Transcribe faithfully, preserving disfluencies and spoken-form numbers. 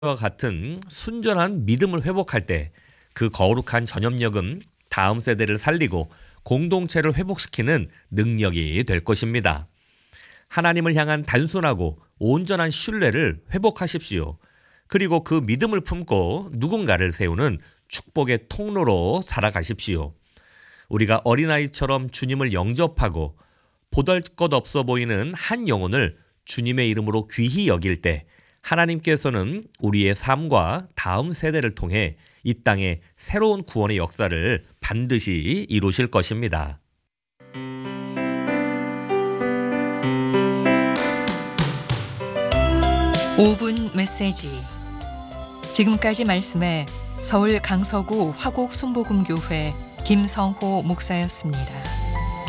와 같은 순전한 믿음을 회복할 때 그 거룩한 전염력은 다음 세대를 살리고 공동체를 회복시키는 능력이 될 것입니다. 하나님을 향한 단순하고 온전한 신뢰를 회복하십시오. 그리고 그 믿음을 품고 누군가를 세우는 축복의 통로로 살아가십시오. 우리가 어린아이처럼 주님을 영접하고 보잘것없어 보이는 한 영혼을 주님의 이름으로 귀히 여길 때 하나님께서는 우리의 삶과 다음 세대를 통해 이 땅에 새로운 구원의 역사를 반드시 이루실 것입니다. 오 분 메시지. 지금까지 말씀에 서울 강서구 화곡 순복음교회 김성호 목사였습니다.